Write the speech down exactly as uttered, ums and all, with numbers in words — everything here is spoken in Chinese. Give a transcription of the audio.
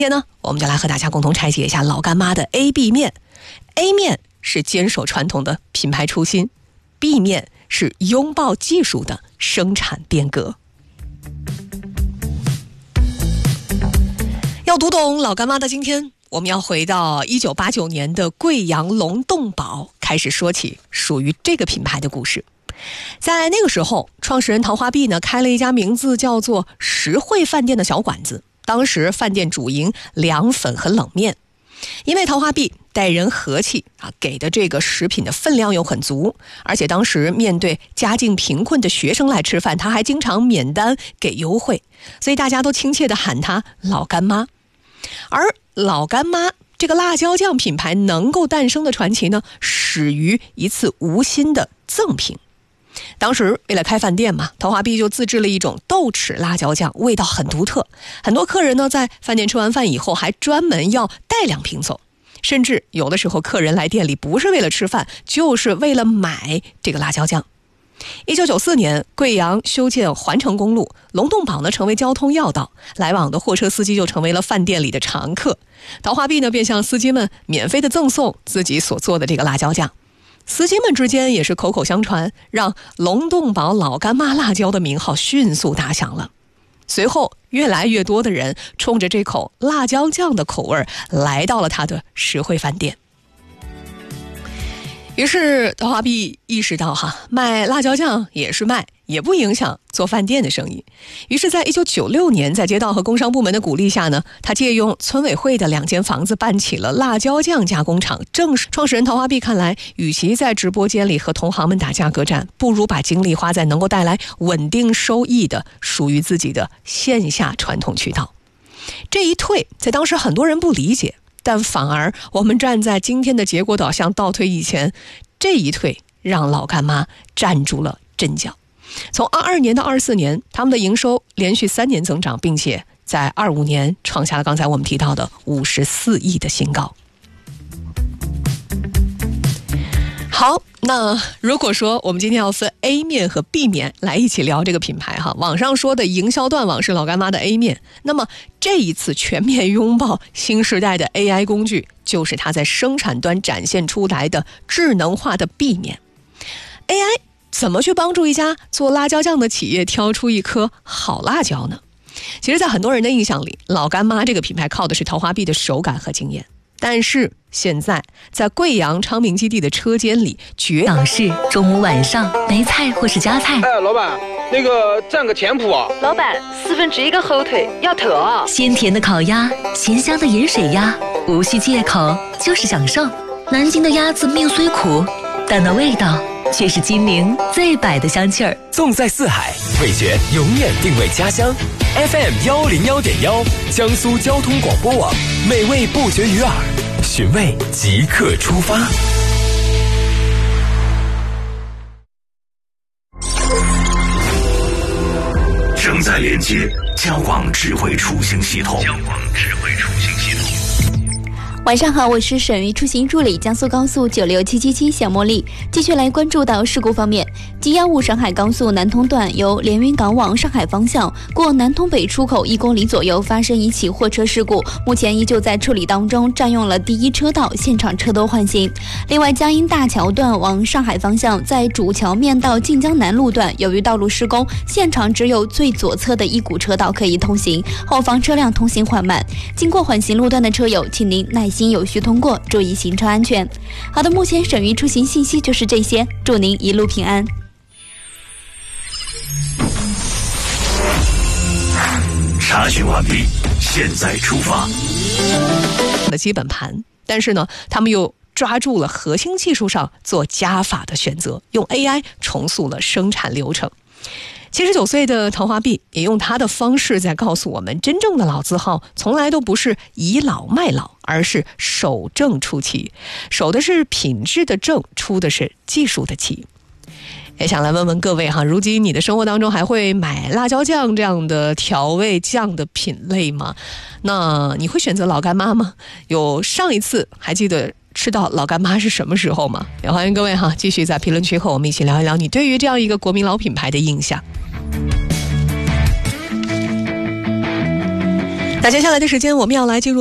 今天呢，我们就来和大家共同拆解一下老干妈的 A B 面。A 面是坚守传统的品牌初心， B 面是拥抱技术的生产变革。要读懂老干妈的今天，我们要回到一九八九年的贵阳龙洞堡开始说起属于这个品牌的故事。在那个时候，创始人陶华碧呢开了一家名字叫做实惠饭店的小馆子。当时饭店主营凉粉和冷面，因为陶华碧待人和气啊，给的这个食品的分量又很足，而且当时面对家境贫困的学生来吃饭，他还经常免单给优惠，所以大家都亲切地喊他老干妈。而老干妈这个辣椒酱品牌能够诞生的传奇呢，始于一次无心的赠品。当时为了开饭店嘛，陶华碧就自制了一种豆豉辣椒酱，味道很独特。很多客人呢在饭店吃完饭以后还专门要带两瓶走，甚至有的时候客人来店里不是为了吃饭，就是为了买这个辣椒酱。一九九四年，贵阳修建环城公路，龙洞堡呢成为交通要道，来往的货车司机就成为了饭店里的常客。陶华碧呢便向司机们免费的赠送自己所做的这个辣椒酱。司机们之间也是口口相传，让龙洞堡老干妈辣椒的名号迅速打响了。随后越来越多的人冲着这口辣椒酱的口味来到了他的实惠饭店。于是陶华碧意识到哈，卖辣椒酱也是卖，也不影响做饭店的生意。于是在一九九六年，在街道和工商部门的鼓励下呢，他借用村委会的两间房子办起了辣椒酱加工厂。正是创始人陶华碧看来，与其在直播间里和同行们打价格战，不如把精力花在能够带来稳定收益的属于自己的线下传统渠道。这一退在当时很多人不理解，但反而我们站在今天的结果导向倒退以前，这一退让老干妈站住了阵脚。从二二年到二四年，他们的营收连续三年增长，并且在二五年创下了刚才我们提到的五十四亿的新高。好，那如果说我们今天要分 A 面和 B 面来一起聊这个品牌哈，网上说的营销断网是老干妈的 A 面，那么这一次全面拥抱新时代的 A I 工具，就是它在生产端展现出来的智能化的 B 面。 A I 怎么去帮助一家做辣椒酱的企业挑出一颗好辣椒呢？其实在很多人的印象里，老干妈这个品牌靠的是陶华碧的手感和经验，但是现在在贵阳昌明基地的车间里，绝港式中午晚上没菜或是加菜。 哎，老板，那个蘸个甜脯啊。 老板，四分之一个火腿要特啊。 鲜甜的烤鸭，咸香的盐水鸭，无需借口就是享受。南京的鸭子命虽苦，但那味道却是金陵最百的香气儿。 纵在四海，味觉永远定位家乡。F M 幺零幺点幺，江苏交通广播网，美味不绝于耳，寻味即刻出发。 正在连接交广智慧出行系统。交广智慧出行系统。 晚上好，我是省域出行助理江苏高速九六七七七小茉莉。继续来关注到事故方面， G 一五上海高速南通段由连云港往上海方向过南通北出口一公里左右发生一起货车事故，目前依旧在处理当中，占用了第一车道，现场车都换行。另外，嘉荫大桥段往上海方向在主桥面到晋江南路段，由于道路施工，现场只有最左侧的一股车道可以通行，后方车辆通行缓慢，经过缓行路段的车友，请您耐心有序通过，注意行车安全。好的，目前省域出行信息就是这些，祝您一路平安。 查询完毕，现在出发。 的基本盘，但是呢，他们又抓住了核心技术上做加法的选择，用 A I 重塑了生产流程。七十九岁的陶华碧也用他的方式在告诉我们，真正的老字号从来都不是倚老卖老，而是守正出奇，守的是品质的正，出的是技术的奇。也想来问问各位哈，如今你的生活当中还会买辣椒酱这样的调味酱的品类吗？那你会选择老干妈吗？有上一次还记得吃到老干妈是什么时候吗？也欢迎各位哈，继续在评论区和我们一起聊一聊你对于这样一个国民老品牌的印象。 那接下来的时间，我们要来进入